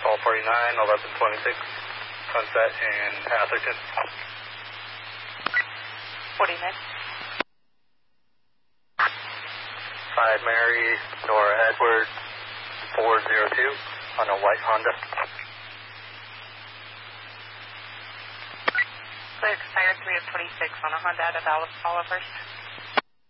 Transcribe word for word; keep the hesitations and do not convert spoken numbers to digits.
call forty-nine, eleven twenty-six, Sunset in Atherton. forty-nine. five Mary, Nora Edward, four zero two on a white Honda. Clear to fire three of twenty-six on a Honda out of Olivehurst.